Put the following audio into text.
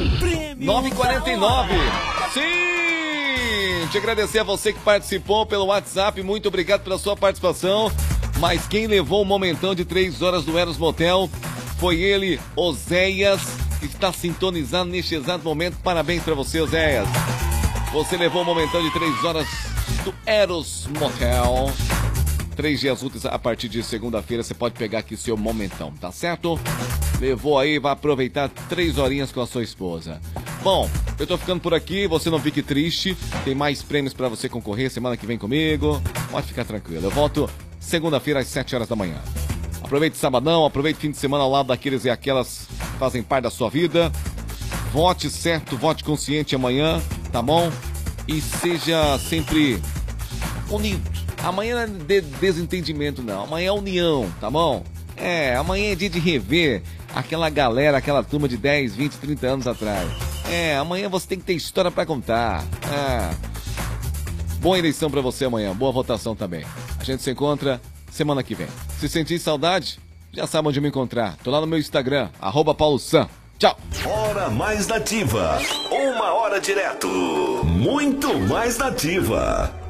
9h49. Sim! Te agradecer a você que participou pelo WhatsApp. Muito obrigado pela sua participação. Mas quem levou o momentão de 3 horas do Eros Motel foi ele, Oséias, que está sintonizado neste exato momento. Parabéns pra você, Oséias. Você levou o momentão de 3 horas do Eros Motel. 3 dias úteis a partir de segunda-feira. Você pode pegar aqui seu momentão, tá certo? Levou aí, vai aproveitar 3 horinhas com a sua esposa. Bom, eu tô ficando por aqui, você não fique triste. Tem mais prêmios pra você concorrer semana que vem comigo. Pode ficar tranquilo. Eu volto segunda-feira às 7 horas da manhã. Aproveite sabadão, aproveite fim de semana ao lado daqueles e aquelas que fazem parte da sua vida. Vote certo, vote consciente amanhã, tá bom? E seja sempre unido. Amanhã não é desentendimento, não. Amanhã é união, tá bom? Amanhã é dia de rever aquela galera, aquela turma de 10, 20, 30 anos atrás. Amanhã você tem que ter história pra contar. Boa eleição pra você amanhã, boa votação também. A gente se encontra semana que vem. Se sentir saudade, já sabe onde me encontrar. Tô lá no meu Instagram, @paulosan. Tchau. Hora Mais Nativa. 1 hora direto. Muito mais nativa.